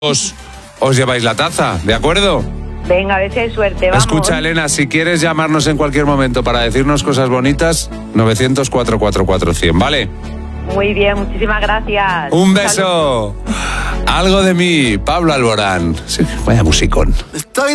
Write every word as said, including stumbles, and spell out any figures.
os, os lleváis la taza, ¿de acuerdo? Venga, a ver si hay suerte, vamos. Escucha, Elena, si quieres llamarnos en cualquier momento para decirnos cosas bonitas, novecientos, cuatrocientos cuarenta y cuatro, cien, ¿vale? Muy bien, muchísimas gracias. Un beso. Algo de mí, Pablo Alborán. Sí, vaya musicón. Estoy